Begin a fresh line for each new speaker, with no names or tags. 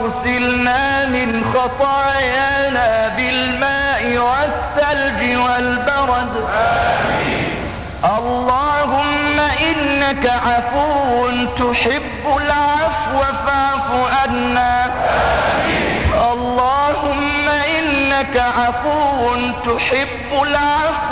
واغسلنا من خطايانا بالماء والثلج والبرد. اللهم إنك عفو تحب العفو فاعف عنا. اللهم إنك عفو تحب العفو